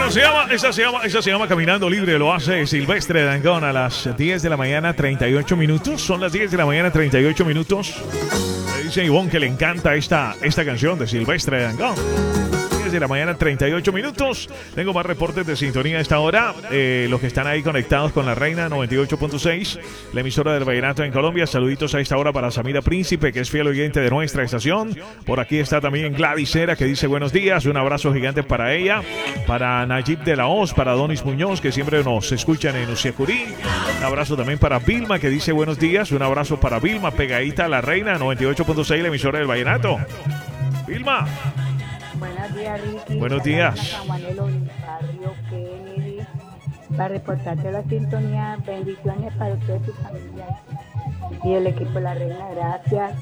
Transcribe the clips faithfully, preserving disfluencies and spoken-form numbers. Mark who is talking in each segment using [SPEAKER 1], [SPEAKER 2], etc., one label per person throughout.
[SPEAKER 1] Esa se llama, esa se llama, esa se llama Caminando Libre. Lo hace Silvestre Dangond a las diez de la mañana, treinta y ocho minutos. Son las diez de la mañana, treinta y ocho minutos. Le dice Ivonne que le encanta esta, esta canción de Silvestre Dangond. De la mañana, treinta y ocho minutos. Tengo más reportes de sintonía a esta hora. Eh, los que están ahí conectados con la Reina noventa y ocho punto seis, la emisora del vallenato en Colombia. Saluditos a esta hora para Samira Príncipe, que es fiel oyente de nuestra estación. Por aquí está también Gladys Cera, que dice buenos días. Un abrazo gigante para ella. Para Nayib de la Hoz, para Donis Muñoz, que siempre nos escuchan en Uciacurí. Un abrazo también para Vilma, que dice buenos días. Un abrazo para Vilma, pegadita a la Reina noventa y ocho punto seis, la emisora del vallenato. Vilma.
[SPEAKER 2] Buenos días, Ricky.
[SPEAKER 1] Buenos días.
[SPEAKER 2] Manuelo Barrio Kennedy, para reportarte la sintonía. Bendiciones para ustedes y sus familias y el equipo de la Reina. Gracias.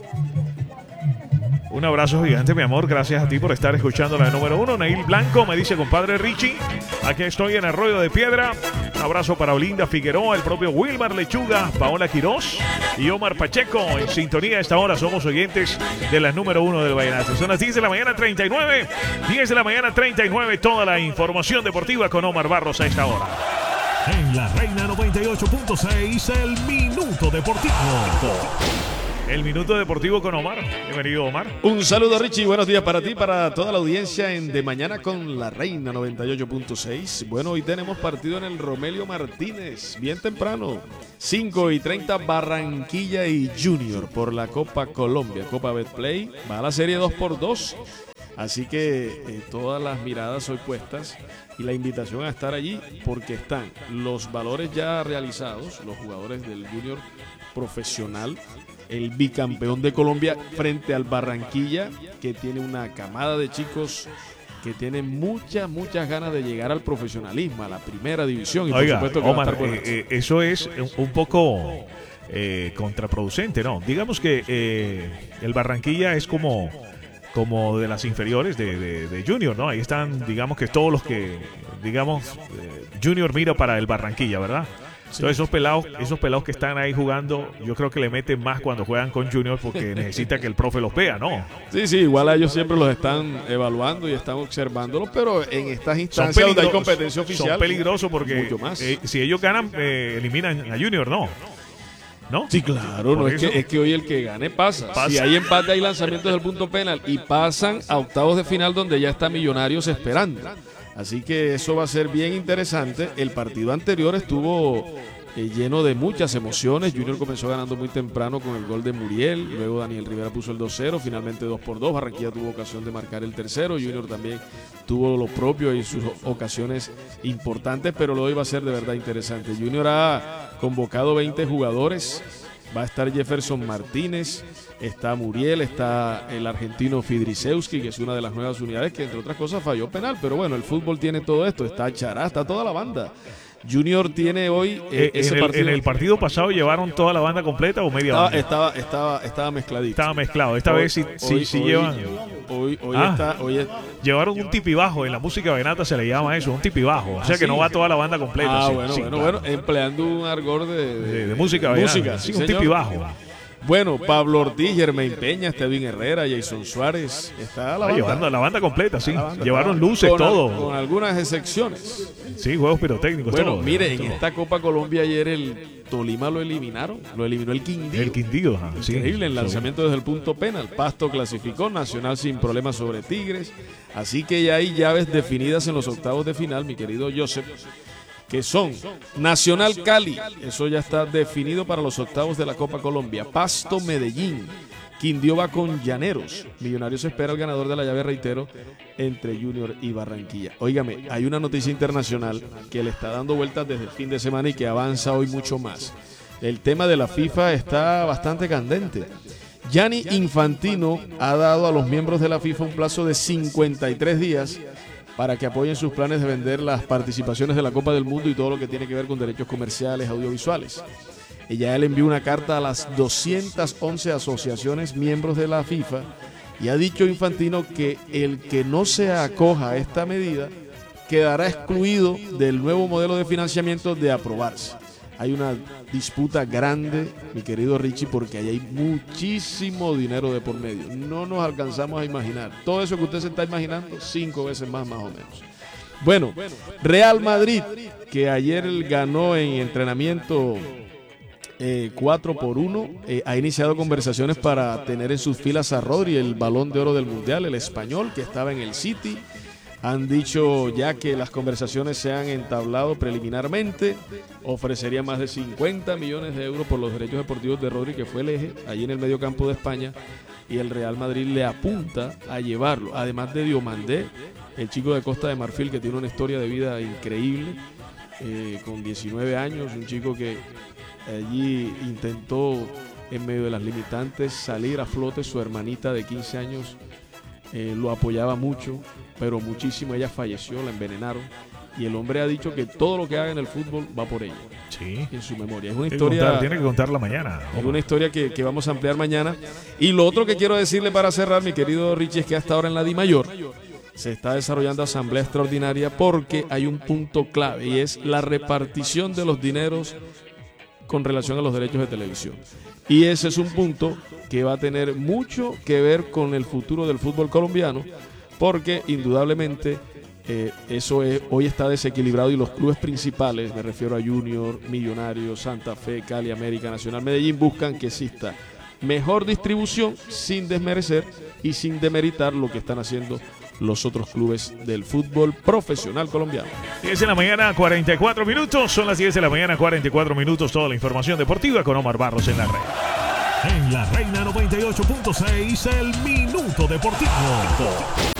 [SPEAKER 1] Un abrazo gigante, mi amor. Gracias a ti por estar escuchando la número uno. Neil Blanco me dice, compadre Richie, aquí estoy en Arroyo de Piedra. Un abrazo para Olinda Figueroa, el propio Wilmar Lechuga, Paola Quirós y Omar Pacheco. En sintonía a esta hora somos oyentes de la número uno del vallenato. Son las diez de la mañana, treinta y nueve. diez de la mañana, treinta y nueve. Toda la información deportiva con Omar Barros a esta hora. En la Reina noventa y ocho punto seis, el Minuto Deportivo. El Minuto Deportivo con Omar. Bienvenido, Omar.
[SPEAKER 3] Un saludo, Richie. Buenos días para ti, para toda la audiencia en De Mañana con la Reina noventa y ocho punto seis. Bueno, hoy tenemos partido en el Romelio Martínez, bien temprano. cinco y treinta, Barranquilla y Junior por la Copa Colombia, Copa Betplay. Va a la serie dos por dos. Así que eh, todas las miradas hoy puestas y la invitación a estar allí porque están los valores ya realizados, los jugadores del Junior profesional, el bicampeón de Colombia frente al Barranquilla, que tiene una camada de chicos que tienen muchas, muchas ganas de llegar al profesionalismo, a la primera división. Y
[SPEAKER 1] Oiga,
[SPEAKER 3] por supuesto que
[SPEAKER 1] Omar,
[SPEAKER 3] va a estar
[SPEAKER 1] eh, eh, eso es un, un poco eh, contraproducente, ¿no? Digamos que eh, el Barranquilla es como, como de las inferiores de, de, de Junior, ¿no? Ahí están, digamos que todos los que, digamos, eh, Junior mira para el Barranquilla, ¿verdad? Sí. Entonces esos pelados, esos pelados que están ahí jugando, yo creo que le meten más cuando juegan con Junior porque necesita que el profe los vea, ¿no?
[SPEAKER 3] Sí, sí, igual a ellos siempre los están evaluando y están observándolos, pero en estas instancias donde hay competencia oficial
[SPEAKER 1] son peligrosos porque
[SPEAKER 3] mucho más.
[SPEAKER 1] Eh, si ellos ganan, eh, eliminan a Junior, ¿no? ¿No?
[SPEAKER 3] Sí, claro, no es que, es que hoy el que gane pasa. pasa. Si hay empate, hay lanzamientos del punto penal y pasan a octavos de final donde ya está Millonarios esperando. Así que eso va a ser bien interesante. El partido anterior estuvo eh, lleno de muchas emociones. Junior comenzó ganando muy temprano con el gol de Muriel. Luego Daniel Rivera puso el dos cero. Finalmente dos por dos. Barranquilla tuvo ocasión de marcar el tercero. Junior también tuvo lo propio en sus ocasiones importantes. Pero lo de hoy va a ser de verdad interesante. Junior ha convocado veinte jugadores. Va a estar Jefferson Martínez, está Muriel, está el argentino Fidrisewski, que es una de las nuevas unidades que entre otras cosas falló penal, pero bueno, el fútbol tiene todo esto, está Chará, está toda la banda. Junior tiene hoy eh, ese
[SPEAKER 1] en, el,
[SPEAKER 3] partido.
[SPEAKER 1] ¿En el partido pasado llevaron toda la banda completa o media
[SPEAKER 3] estaba,
[SPEAKER 1] banda?
[SPEAKER 3] Estaba, estaba, estaba mezcladito.
[SPEAKER 1] Estaba mezclado. Esta
[SPEAKER 3] hoy,
[SPEAKER 1] vez sí, sí,
[SPEAKER 3] hoy,
[SPEAKER 1] sí
[SPEAKER 3] hoy,
[SPEAKER 1] llevan.
[SPEAKER 3] Hoy, hoy
[SPEAKER 1] ah,
[SPEAKER 3] está. Hoy es...
[SPEAKER 1] Llevaron un tipibajo. En la música vallenata se le llama eso, un tipibajo. O sea
[SPEAKER 3] ¿Ah,
[SPEAKER 1] que
[SPEAKER 3] sí?
[SPEAKER 1] no va toda la banda completa.
[SPEAKER 3] Ah,
[SPEAKER 1] sí,
[SPEAKER 3] bueno,
[SPEAKER 1] sí,
[SPEAKER 3] bueno,
[SPEAKER 1] claro.
[SPEAKER 3] bueno. Empleando un argor de, de,
[SPEAKER 1] de, de música vallenata.
[SPEAKER 3] Música,
[SPEAKER 1] sí,
[SPEAKER 3] sí,
[SPEAKER 1] un
[SPEAKER 3] señor.
[SPEAKER 1] tipibajo.
[SPEAKER 3] Bueno, Pablo Ortiz, Germain Peña, Esteban Herrera, Jason Suárez. Está la banda.
[SPEAKER 1] Llevando la banda completa, sí.
[SPEAKER 3] Banda,
[SPEAKER 1] Llevaron luces,
[SPEAKER 3] con,
[SPEAKER 1] todo.
[SPEAKER 3] Con algunas excepciones.
[SPEAKER 1] Sí, juegos pirotécnicos.
[SPEAKER 3] Bueno,
[SPEAKER 1] todo,
[SPEAKER 3] mire,
[SPEAKER 1] todo.
[SPEAKER 3] en esta Copa Colombia ayer el Tolima lo eliminaron. Lo eliminó el Quindío.
[SPEAKER 1] El Quindío, ajá, sí.
[SPEAKER 3] Increíble, en lanzamiento desde el punto penal. Pasto clasificó, Nacional sin problemas sobre Tigres. Así que ya hay llaves definidas en los octavos de final, mi querido Joseph, que son Nacional Cali, eso ya está definido para los octavos de la Copa Colombia. Pasto Medellín, Quindío va con Llaneros. Millonarios espera el ganador de la llave, reitero, entre Junior y Barranquilla. Óigame, hay una noticia internacional que le está dando vueltas desde el fin de semana y que avanza hoy mucho más. El tema de la FIFA está bastante candente. Gianni Infantino ha dado a los miembros de la FIFA un plazo de cincuenta y tres días para que apoyen sus planes de vender las participaciones de la Copa del Mundo y todo lo que tiene que ver con derechos comerciales, audiovisuales. Ella él envió una carta a las doscientas once asociaciones miembros de la FIFA y ha dicho Infantino que el que no se acoja a esta medida quedará excluido del nuevo modelo de financiamiento de aprobarse. Hay una disputa grande, mi querido Richie, porque ahí hay muchísimo dinero de por medio. No nos alcanzamos a imaginar. Todo eso que usted se está imaginando, cinco veces más, más o menos. Bueno, Real Madrid, que ayer ganó en entrenamiento eh, cuatro por uno, eh, ha iniciado conversaciones para tener en sus filas a Rodri, el Balón de Oro del Mundial, el español, que estaba en el City. Han dicho ya que las conversaciones se han entablado preliminarmente. Ofrecería más de cincuenta millones de euros por los derechos deportivos de Rodri, que fue el eje allí en el mediocampo de España. Y el Real Madrid le apunta a llevarlo. Además de Diomandé, el chico de Costa de Marfil, que tiene una historia de vida increíble, eh, con diecinueve años, un chico que allí intentó, en medio de las limitantes, salir a flote. Su hermanita de quince años eh, lo apoyaba mucho, pero muchísimo. Ella falleció, la envenenaron, y el hombre ha dicho que todo lo que haga en el fútbol va por ella.
[SPEAKER 1] Sí.
[SPEAKER 3] En su memoria. Es una
[SPEAKER 1] Tiene que
[SPEAKER 3] historia.
[SPEAKER 1] contar- tiene que contarla mañana.
[SPEAKER 3] Es una historia que, que vamos a ampliar mañana. Y lo otro que quiero decirle para cerrar, mi querido Richie, es que hasta ahora en la DIMAYOR se está desarrollando asamblea extraordinaria, porque hay un punto clave, y es la repartición de los dineros con relación a los derechos de televisión. Y ese es un punto que va a tener mucho que ver con el futuro del fútbol colombiano, porque indudablemente eh, eso es, hoy está desequilibrado, y los clubes principales, me refiero a Junior, Millonarios, Santa Fe, Cali, América, Nacional, Medellín, buscan que exista mejor distribución sin desmerecer y sin demeritar lo que están haciendo los otros clubes del fútbol profesional colombiano.
[SPEAKER 1] diez de la mañana, cuarenta y cuatro minutos. Son las diez de la mañana, cuarenta y cuatro minutos. Toda la información deportiva con Omar Barros en la red.
[SPEAKER 4] En la Reina noventa y ocho punto seis, el Minuto Deportivo.